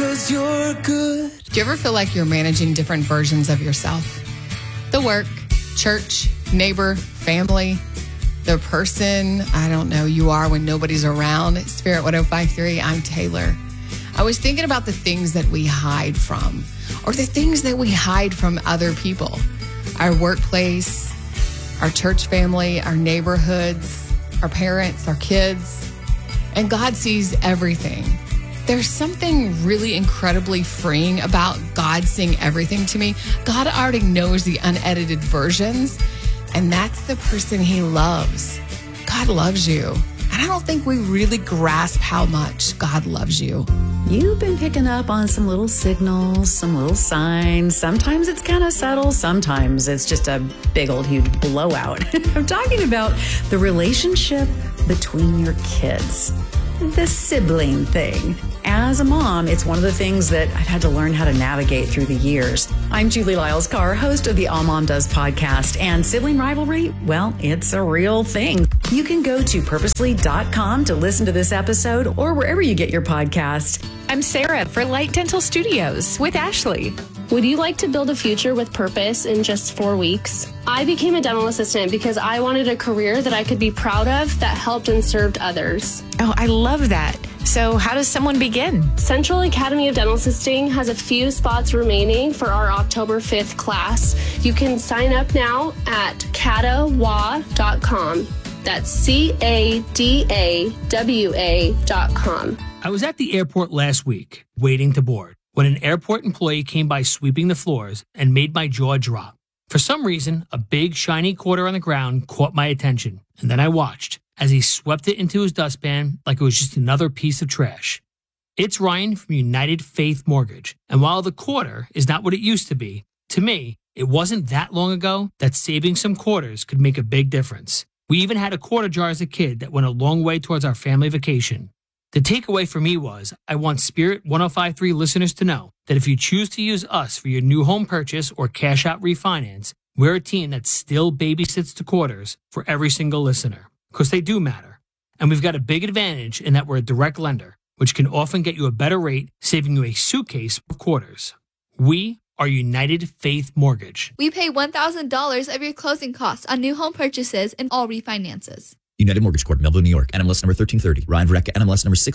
'cause you're good. Do you ever feel like you're managing different versions of yourself? The work, church, neighbor, family, the person, I don't know, you are when nobody's around. Spirit 105.3, I'm Taylor. I was thinking about the things that we hide from, or the things that we hide from other people. Our workplace, our church family, our neighborhoods, our parents, our kids. And God sees everything. There's something really incredibly freeing about God seeing everything to me. God already knows the unedited versions, and that's the person he loves. God loves you. And I don't think we really grasp how much God loves you. You've been picking up on some little signals, some little signs. Sometimes it's kind of subtle. Sometimes it's just a big old huge blowout. I'm talking about the relationship between your kids. The sibling thing. As a mom, it's one of the things that I've had to learn how to navigate through the years. I'm Julie Lyles-Carr, host of the All Mom Does podcast, and sibling rivalry, well, it's a real thing. You can go to purposely.com to listen to this episode or wherever you get your podcast. I'm Sarah for Light Dental Studios with Ashley. Would you like to build a future with purpose in just 4 weeks? I became a dental assistant because I wanted a career that I could be proud of that helped and served others. Oh, I love that. So how does someone begin? Central Academy of Dental Assisting has a few spots remaining for our October 5th class. You can sign up now at cadawa.com. That's CADAWA.com. I was at the airport last week, waiting to board, when an airport employee came by sweeping the floors and made my jaw drop. For some reason, a big shiny quarter on the ground caught my attention, and then I watched as he swept it into his dustpan like it was just another piece of trash. It's Ryan from United Faith Mortgage, and while the quarter is not what it used to be, to me, it wasn't that long ago that saving some quarters could make a big difference. We even had a quarter jar as a kid that went a long way towards our family vacation. The takeaway for me was, I want Spirit 105.3 listeners to know that if you choose to use us for your new home purchase or cash out refinance, we're a team that still babysits the quarters for every single listener, because they do matter. And we've got a big advantage in that we're a direct lender, which can often get you a better rate, saving you a suitcase of quarters. We are United Faith Mortgage. We pay $1,000 of your closing costs on new home purchases and all refinances. United Mortgage Corp, Melville, New York. NMLS number 1330. Ryan Verrecka, NMLS number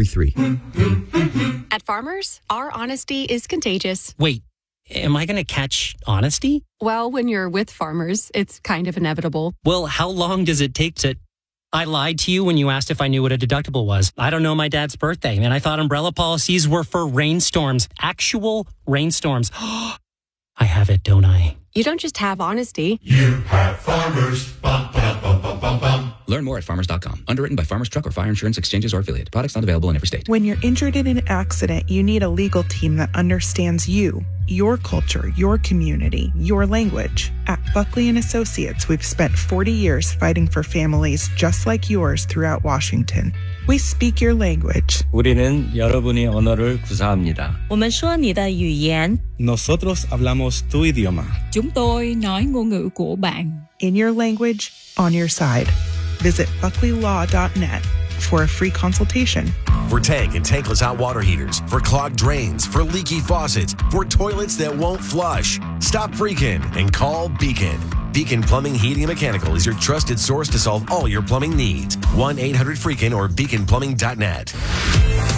65233. At Farmers, our honesty is contagious. Wait, am I going to catch honesty? Well, when you're with Farmers, it's kind of inevitable. Well, how long does it take to... I lied to you when you asked if I knew what a deductible was. I don't know my dad's birthday, and I thought umbrella policies were for rainstorms. Actual rainstorms. I have it, don't I? You don't just have honesty. You have Farmers. Bum, bum, bum, bum, bum, bum. Learn more at farmers.com. Underwritten by Farmers Truck or Fire Insurance Exchanges or affiliate. Products not available in every state. When you're injured in an accident, you need a legal team that understands you, your culture, your community, your language. At Buckley & Associates, we've spent 40 years fighting for families just like yours throughout Washington. We speak your language. 우리는 여러분의 언어를 구사합니다. 我们说你的语言. Nosotros hablamos tu idioma. Chúng tôi nói ngôn ngữ của bạn. In your language, on your side. Visit buckleylaw.net for a free consultation. For tank and tankless hot water heaters, for clogged drains, for leaky faucets, for toilets that won't flush. Stop freaking and call Beacon. Beacon Plumbing, Heating, and Mechanical is your trusted source to solve all your plumbing needs. 1-800-FREAKIN or beaconplumbing.net.